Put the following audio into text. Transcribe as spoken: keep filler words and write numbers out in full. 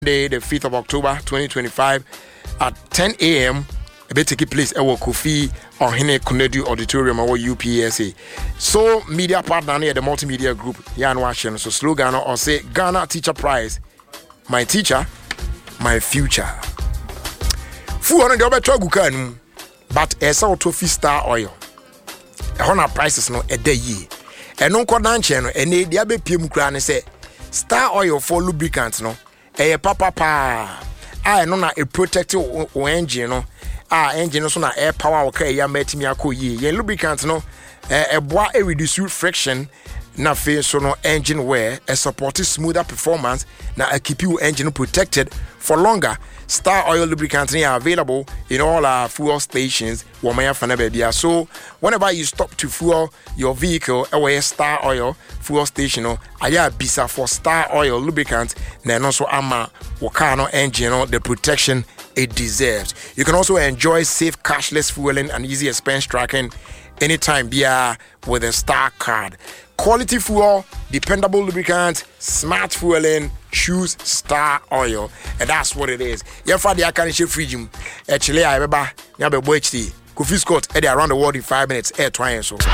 Day, the fifth of October, twenty twenty-five, at ten a.m. A bit take place at Kofi or Hene Konedu Auditorium or U P S A. So, media partner near the multimedia group, Yan Washin. So, slogan or say Ghana Teacher Prize, my teacher, my future. Fu on the other Chogukan, but a sort of star oil. A honor prices no a day ye. And no Kodan channel, and the Abe P M Kran say star oil for lubricants no. Eh papa pa ah no na a protective engine no ah engine so na air power okay ya metimi akoyi ye lubricant no eh eboa e reduce friction na fe so no engine wear a support smoother performance na a keep you engine protected for longer. Star oil lubricants are available in all our fuel stations. So whenever you stop to fuel your vehicle, away Star Oil fuel station, aya bisa for Star Oil lubricants, then also ama wakano engine, the protection it deserves. You can also enjoy safe cashless fueling and easy expense tracking anytime via with a Star card. Quality fuel, dependable lubricants, smart fueling, choose Star Oil. And that's what it is. Yeah, for the Akanisha Freedom. Actually, I remember, Yabe Boy, Kofi Scott, around the world in five minutes. Air trying so.